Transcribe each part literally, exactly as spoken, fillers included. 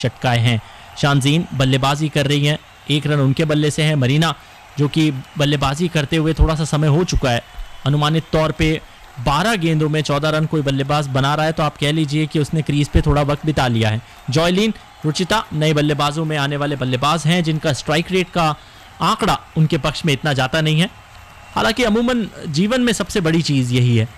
चटकाए हैं। शानजीन बल्लेबाजी कर रही हैं, एक रन उनके बल्ले से है। मरीना जो कि बल्लेबाजी करते हुए थोड़ा सा समय हो चुका है, अनुमानित तौर पे बारह गेंदों में चौदह रन कोई बल्लेबाज बना रहा है तो आप कह लीजिए कि उसने क्रीज पे थोड़ा वक्त बिता लिया है। जॉयलीन, रुचिता नए बल्लेबाजों में आने वाले बल्लेबाज हैं जिनका स्ट्राइक रेट का आंकड़ा उनके पक्ष में इतना जाता नहीं है। हालांकि अमूमन जीवन में सबसे बड़ी चीज़ यही है,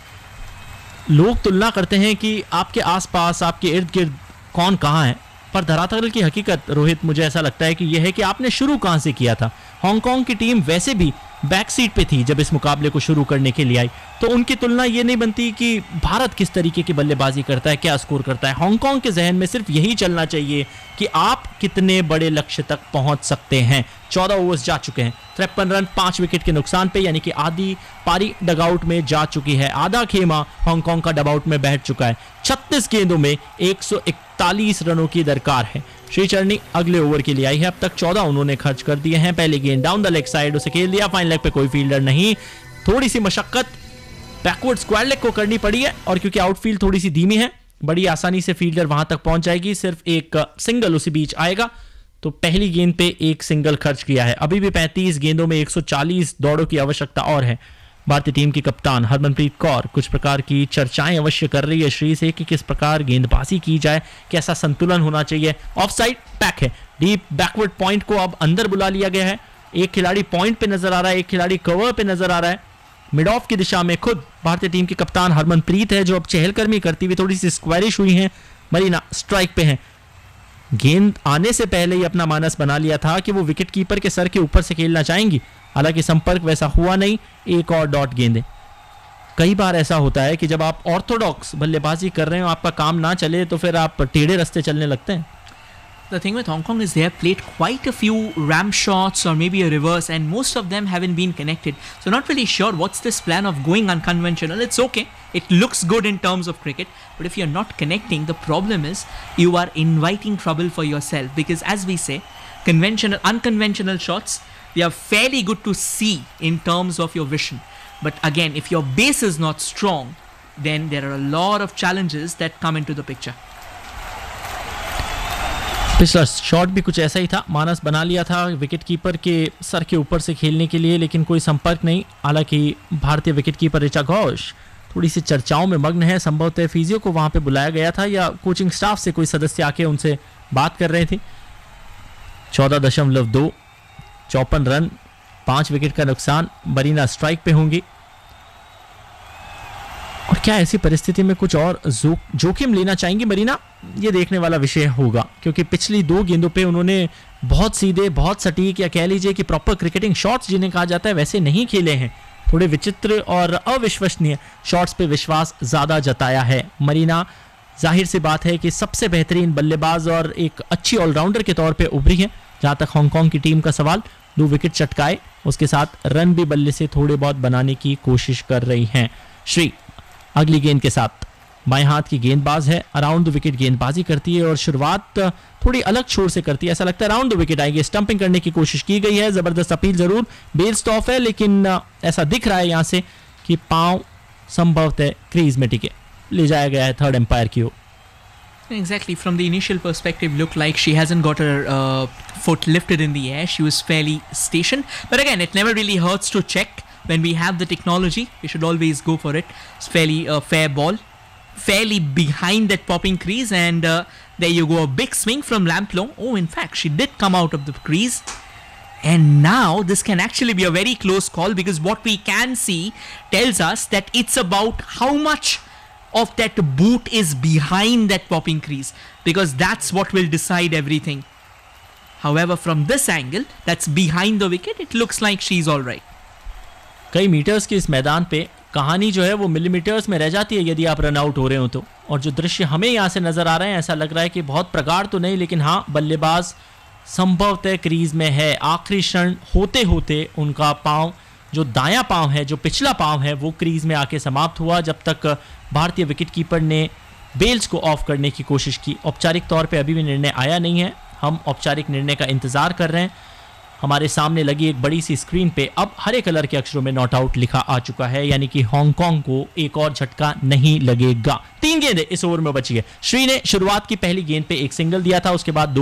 लोग तुलना करते हैं कि आपके आसपास आपके इर्द गिर्द कौन कहाँ है, पर धरातल की हकीकत रोहित मुझे ऐसा लगता है कि यह है कि आपने शुरू कहाँ से किया था। हांगकांग की टीम वैसे भी बैक सीट पे थी जब इस मुकाबले को शुरू करने के लिए आई, तो उनकी तुलना ये नहीं बनती कि भारत किस तरीके की बल्लेबाजी करता है, क्या स्कोर करता है। हांगकांग के जहन में सिर्फ यही चलना चाहिए कि आप कितने बड़े लक्ष्य तक पहुंच सकते हैं। चौदह ओवर्स जा चुके हैं, तिरपन रन पांच विकेट के नुकसान पे, यानी कि आधी पारी डगआउट में जा चुकी है, आधा खेमा हांगकांग का डगआउट में बैठ चुका है। छत्तीस गेंदों में एक सौ इकतालीस रनों की दरकार है। श्रीचरणी अगले ओवर के लिए आई है, अब तक चौदह उन्होंने खर्च कर दिए हैं। पहले गेंद डाउन द लेग साइड, उसे खेल दिया, फाइन लेग पे कोई फील्डर नहीं, थोड़ी सी मशक्कत बैकवर्ड स्क्वायर लेग को करनी पड़ी है और क्योंकि आउटफील्ड थोड़ी सी धीमी है, बड़ी आसानी से फील्डर वहां तक पहुंच जाएगी, सिर्फ एक सिंगल उसी बीच आएगा। तो पहली गेंद पे एक सिंगल खर्च किया है। अभी भी पैंतीस गेंदों में एक सौ चालीस दौड़ों की आवश्यकता और है। भारतीय टीम की कप्तान हरमनप्रीत कौर कुछ प्रकार की चर्चाएं अवश्य कर रही है श्री से कि किस प्रकार गेंदबाजी की जाए, कैसा संतुलन होना चाहिए। ऑफ साइड पैक है, डीप बैकवर्ड पॉइंट को अब अंदर बुला लिया गया है। एक खिलाड़ी पॉइंट पे नजर आ रहा है, एक खिलाड़ी कवर पे नजर आ रहा है। मिड ऑफ की दिशा में खुद भारतीय टीम की कप्तान हरमनप्रीत है जो अब चहलकदमी करती हुई थोड़ी सी स्क्वायरिश हुई है। मरीना स्ट्राइक पे है, गेंद आने से पहले ही अपना मानस बना लिया था कि वो विकेट कीपर के सर के ऊपर से खेलना चाहेंगी, हालांकि संपर्क वैसा हुआ नहीं। एक और डॉट गेंदें। कई बार ऐसा होता है कि जब आप ऑर्थोडॉक्स बल्लेबाजी कर रहे हो, आपका काम ना चले तो फिर आप टेढ़े रास्ते चलने लगते हैं। The thing with Hong Kong is they have played quite a few ram shots or maybe a reverse, and most of them haven't been connected. So not really sure what's this plan of going unconventional. It's okay, it looks good in terms of cricket, but if you're not connecting, the problem is you are inviting trouble for yourself, because as we say, conventional, unconventional shots, they are fairly good to see in terms of your vision. But again, if your base is not strong, then there are a lot of challenges that come into the picture. पिछला shot भी कुछ ऐसा ही था, मानस बना लिया था wicket keeper के sir के ऊपर से खेलने के लिए, लेकिन कोई संपर्क नहीं। हालांकि भारतीय विकेट कीपर ऋचा घोष थोड़ी सी चर्चाओं में मग्न है, संभवतः फिजियो को वहां पे बुलाया गया था या कोचिंग स्टाफ से कोई सदस्य आके उनसे बात कर रहे थे। चौदह दशमलव दो, चौपन रन, पांच विकेट का नुकसान। मरीना स्ट्राइक पे होंगी और क्या ऐसी परिस्थिति में कुछ और जो, जोखिम लेना चाहेंगी मरीना, ये देखने वाला विषय होगा, क्योंकि पिछली दो गेंदों पे उन्होंने बहुत सीधे, बहुत सटीक, या कह लीजिए कि प्रॉपर क्रिकेटिंग शॉट्स जिन्हें कहा जाता है वैसे नहीं खेले हैं। थोड़े विचित्र और अविश्वसनीय शॉट्स पे विश्वास ज्यादा जताया है। मरीना जाहिर सी बात है कि सबसे बेहतरीन बल्लेबाज और एक अच्छी ऑलराउंडर के तौर पे उभरी है। जहां तक हांगकांग की टीम का सवाल, दो विकेट चटकाए, उसके साथ रन भी बल्ले से थोड़े बहुत बनाने की कोशिश कर रही हैं। श्री अगली गेंद के साथ बाएं हाथ की गेंदबाज है, अराउंड द विकेट गेंदबाजी करती है और शुरुआत थोड़ी अलग छोर से करती है। ऐसा लगता है अराउंड द विकेट आएगी, स्टंपिंग करने की कोशिश की गई है, जबरदस्त अपील जरूर, बेल्स ऑफ है, लेकिन ऐसा दिख रहा है यहां से कि पांव संभवतः क्रीज में टिके, ले जाया गया है थर्ड एम्पायर की ओर। Exactly, from the initial perspective, looked like she hasn't got her uh, foot lifted in the air. She was fairly stationed, but again, it never really hurts to check. When we have the technology, we should always go for it. It's fairly a uh, fair ball, fairly behind that popping crease, and uh, there you go, a big swing from Lamplong. Oh, in fact, she did come out of the crease, and now this can actually be a very close call, because what we can see tells us that it's about how much of that boot is behind that popping crease, because that's what will decide everything. However, from this angle, that's behind the wicket, it looks like she's all right. कई metres के इस मैदान पे कहानी जो है वो millimetres में रह जाती है यदि आप रन आउट हो रहे हो तो। और जो दृश्य हमें यहाँ से नजर आ रहे हैं, ऐसा लग रहा है कि बहुत प्रगाढ़ तो नहीं, लेकिन हाँ, बल्लेबाज संभवतः क्रीज में है। आखिरी क्षण होते होते उनका पांव, जो दायां पांव है, जो पिछला पांव है, वो क्रीज में आके समाप्त हुआ, जब तक भारतीय विकेटकीपर ने बेल्स को ऑफ करने की कोशिश की। औपचारिक तौर पे अभी भी निर्णय आया नहीं है, हम औपचारिक निर्णय का इंतजार कर रहे हैं। हमारे सामने लगी एक बड़ी सी स्क्रीन पे अब हरे कलर के अक्षरों में नॉट आउट लिखा आ चुका है, यानी कि हांगकांग को एक और झटका नहीं लगेगा। तीन गेंदें इस ओवर में बची है। श्री ने शुरुआत की पहली गेंद पे एक सिंगल दिया था, उसके बाद